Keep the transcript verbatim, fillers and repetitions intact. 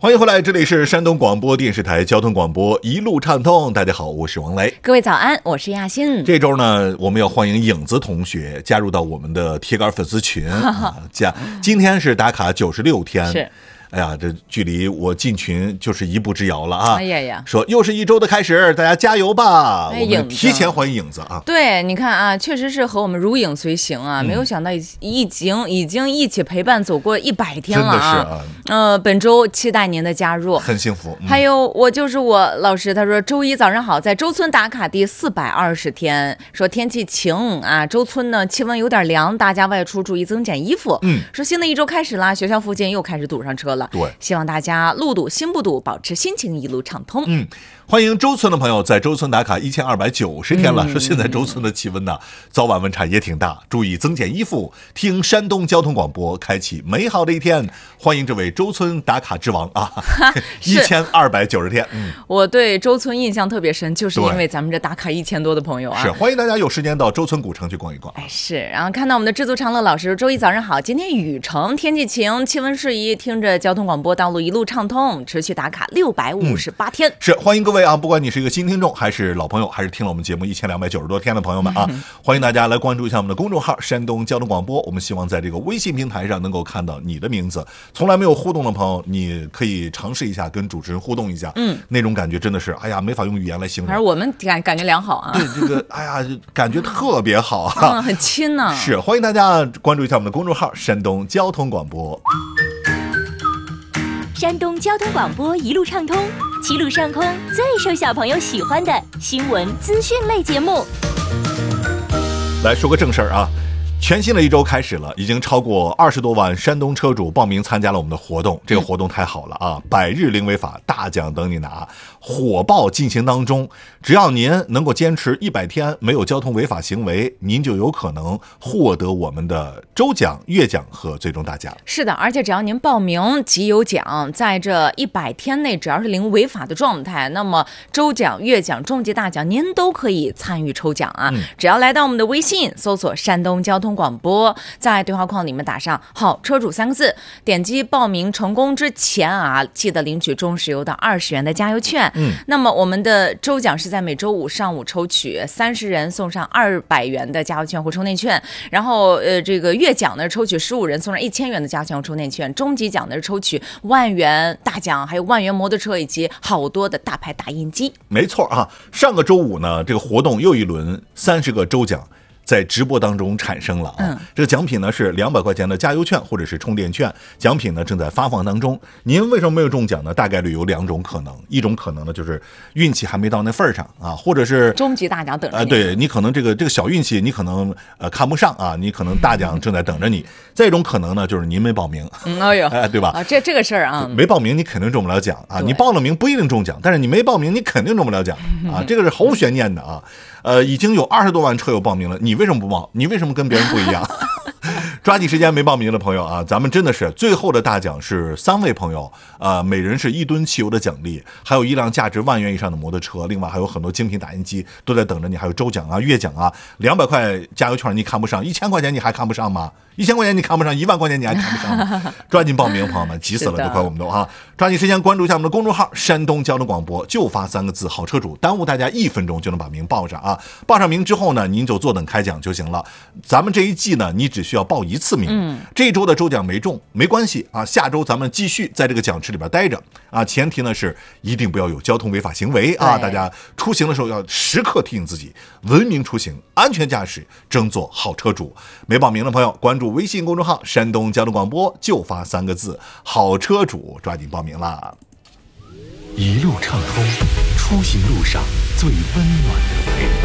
欢迎回来，这里是山东广播电视台交通广播一路畅通。大家好，我是王雷。 各位早安，我是亚欣。 这周呢，我们要欢迎影子同学加入到我们的铁杆粉丝群啊。加今天是打卡九十六天， 是。 哎呀，这距离我进群就是一步之遥了啊！ 哎呀呀， 说又是一周的开始，大家加油吧！ 哎、 我们提前欢迎影子啊！ 对，你看啊，确实是和我们如影随形啊！嗯、没有想到已经已经一起陪伴走过一百天了啊！ 真的是啊！ 呃，本周期待您的加入， 很幸福。 嗯、还有我就是我老师，他说周一早上好，在周村打卡第四百二十天，说天气晴啊，周村呢气温有点凉，大家外出注意增减衣服。嗯，说新的一周开始啦，学校附近又开始堵上车了。 对， 希望大家路堵心不堵，保持心情一路畅通。 嗯，欢迎周村的朋友在周村打卡一千二百九十天了。嗯、说现在周村的气温呢，早晚温差也挺大，注意增减衣服。听山东交通广播，开启美好的一天。欢迎这位周村打卡之王啊！一千二百九十天。嗯， 我对周村印象特别深，就是因为咱们这打卡一千多的朋友啊。 是，欢迎大家有时间到周村古城去逛一逛。 哎，是。然后看到我们的知足常乐老师，周一早上好，今天雨城，天气晴，气温适宜，听着交通广播，道路一路畅通，持续打卡六百五十八天。 嗯、是，欢迎各位啊！不管你是一个新听众，还是老朋友，还是听了我们节目一千两百九十多天的朋友们啊，嗯、欢迎大家来关注一下我们的公众号山东交通广播。我们希望在这个微信平台上能够看到你的名字。从来没有互动的朋友，你可以尝试一下跟主持人互动一下，嗯，那种感觉真的是，哎呀，没法用语言来形容。 反正我们感感觉良好啊。 对，这个，哎呀，感觉特别好啊， 嗯、很亲呢、啊。 是，欢迎大家关注一下我们的公众号山东交通广播。 山东交通广播一路畅通，七路上空最受小朋友喜欢的新闻资讯类节目。 来说个正事儿啊，全新的一周开始了，已经超过二十多万山东车主报名参加了我们的活动，这个活动太好了啊！百日零违法，大奖等你拿，火爆进行当中。只要您能够坚持一百天没有交通违法行为，您就有可能获得我们的周奖、月奖和最终大奖。 是的，而且只要您报名即有奖，在这一百天内只要是零违法的状态，那么周奖、月奖、终极大奖您都可以参与抽奖啊！嗯、只要来到我们的微信搜索山东交通广播，在对话框里面打上好车主三个字，点击报名成功之前啊，记得领取中石油的二十元的加油券。嗯，那么我们的周奖是在每周五上午抽取三十人送上二百元的加油券或充电券，然后呃这个月奖呢抽取十五人送上一千元的加油券或充电券，终极奖呢是抽取万元大奖，还有万元摩托车以及好多的大牌打印机。 没错啊，上个周五呢，这个活动又一轮三十个周奖在直播当中产生了啊，嗯、这个奖品呢是两百块钱的加油券或者是充电券，奖品呢正在发放当中。您为什么没有中奖呢？大概率有两种可能，一种可能呢就是运气还没到那份上啊，或者是终极大奖等着你。 呃，对你可能这个这个小运气你可能呃看不上啊，你可能大奖正在等着你。嗯、再一种可能呢就是您没报名， 嗯、哎呦， 哎对吧？ 啊，这这个事儿啊， 没报名你肯定中不了奖啊，你报了名不一定中奖，但是你没报名你肯定中不了奖啊，这个是毫无悬念的啊。呃，已经有二十多万车友报名了，你为什么不报？你为什么跟别人不一样？抓紧时间没报名的朋友啊，咱们真的是最后的大奖是三位朋友，呃，每人是一吨汽油的奖励，还有一辆价值万元以上的摩托车，另外还有很多精品打印机都在等着你，还有周奖啊、月奖啊，两百块加油券你看不上，一千块钱你还看不上吗？一千块钱你看不上，一万块钱你还看不上吗？抓紧报名，朋友们，急死了，这块我们都啊！抓紧时间关注一下我们的公众号山东交通广播，就发三个字好车主，耽误大家一分钟就能把名报上啊！报上名之后呢，您就坐等开奖就行了。咱们这一季呢，你只需要报一次名，嗯、这一周的周奖没中没关系啊，下周咱们继续在这个奖池里边待着啊。前提呢是一定不要有交通违法行为啊，大家出行的时候要时刻提醒自己，文明出行，安全驾驶，争做好车主。没报名的朋友，关注微信公众号山东交通广播，就发三个字好车主，抓紧报名啦！ 一路畅通，出行路上最温暖的陪伴。